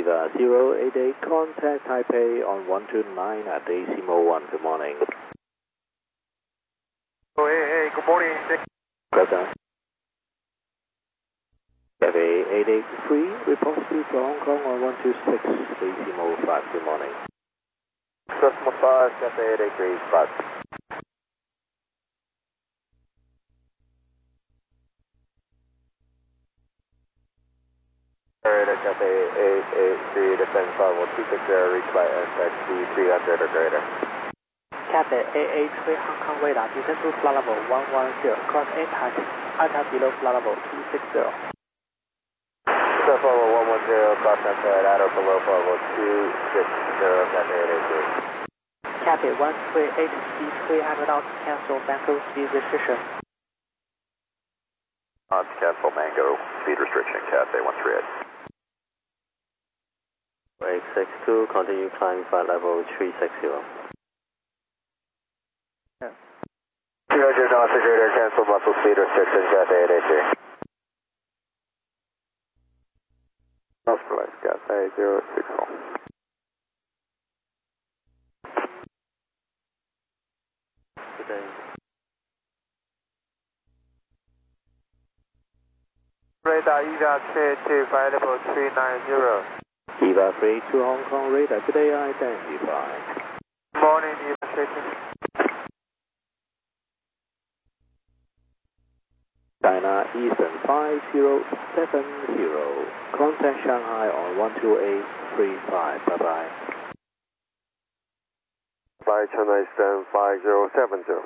088, contact Taipei on 129 at decimal 1. Good morning. Hey, good morning. Good done. Cathay 883, report speed to Hong Kong on 126 decimal 5. Good morning. Decimal 5, Cathay 883, 5. Cathay 883, descend 51260, reach by NXD 300 or greater. Cathay 883 Hong Kong radar, descend to flight level 110, cross APAC, ATA below flight level 260. Descend flight level 110, cross NPAD, ATA below flight level 260, Cathay 883. Cathay 138, speed 300 knots, cancel Mango speed restriction. On cancel Mango, speed restriction, Cathay 138. 862, continue climb flight level 360. 200 knots or greater, cancel muscle speed restriction, Cathay 883. Australize, Cathay 060. Good day. Radar EVA clear to flight level 390. EVA 3 to Hong Kong radar, good day, identify. Morning, EVA station. China Eastern 5070, contact Shanghai on 12835, bye bye. By China Eastern 5070.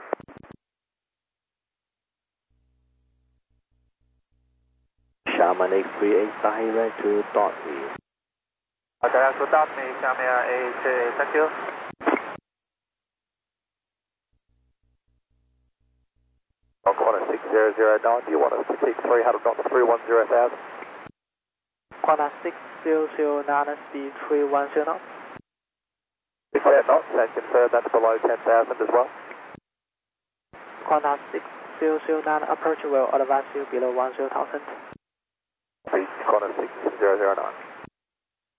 Xiamen 838, direct to Dotney. Direct to Dotney, Xiamen 838, thank you. Qantas 600 knots, you want us to keep 300 knots, 310,000? Qantas 600 knot, speed 310 knots. 600 knots, and confirm that's below 10,000 as well. Qantas 600 knot, approach will advance you below 10,000. Qantas 600 knots.